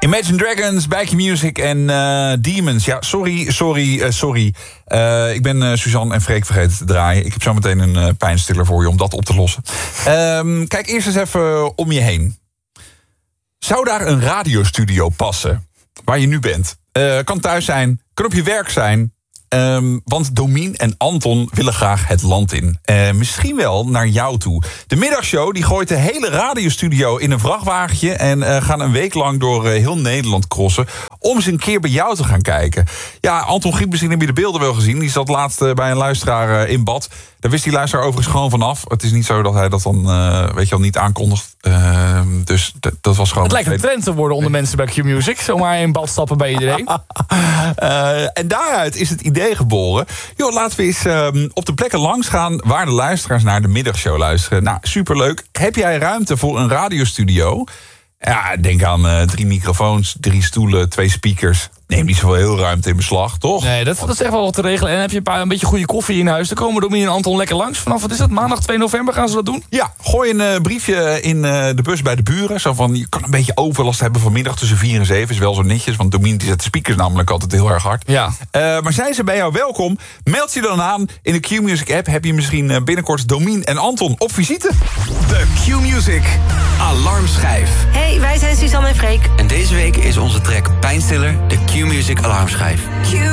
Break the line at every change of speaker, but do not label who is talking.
Imagine Dragons, Bij Q-Music en Demons. Ja, sorry. Ik ben Suzanne en Freek vergeten te draaien. Ik heb zo meteen een pijnstiller voor je om dat op te lossen. Kijk eerst eens even om je heen. Zou daar een radiostudio passen? Waar je nu bent. Kan thuis zijn, kan op je werk zijn. Want Domien en Anton willen graag het land in. Misschien wel naar jou toe. De middagshow die gooit de hele radiostudio in een vrachtwagentje en gaan een week lang door heel Nederland crossen om eens een keer bij jou te gaan kijken. Ja, Anton Griep, misschien heb je de beelden wel gezien. Die zat laatst bij een luisteraar in bad. Daar wist die luisteraar overigens gewoon vanaf. Het is niet zo dat hij dat dan niet aankondigt. Dus dat was gewoon...
Het lijkt een trend te worden onder mensen bij Q-Music. Zomaar in bad stappen bij iedereen.
En daaruit is het idee geboren. Joh, laten we eens op de plekken langs gaan waar de luisteraars naar de middagshow luisteren. Nou, superleuk. Heb jij ruimte voor een radiostudio? Ja, denk aan 3 microfoons, 3 stoelen, 2 speakers. Neem niet zoveel heel ruimte in beslag, toch?
Nee, dat is echt wel wat te regelen. En heb je een beetje goede koffie in huis, dan komen Domien en Anton lekker langs. Vanaf, wat is dat, maandag 2 november gaan ze dat doen?
Ja, gooi een briefje in de bus bij de buren. Zo van, je kan een beetje overlast hebben vanmiddag tussen 4 en 7. Is wel zo netjes, want Domien die zet de speakers namelijk altijd heel erg hard.
Ja.
Maar zijn ze bij jou welkom? Meld je dan aan. In de Q-Music app heb je misschien binnenkort Domien en Anton op visite.
De Q-Music Alarmschijf.
Hey, wij zijn Suzanne en Freek.
En deze week is onze track Pijnstiller de Q-Music Alarmschijf.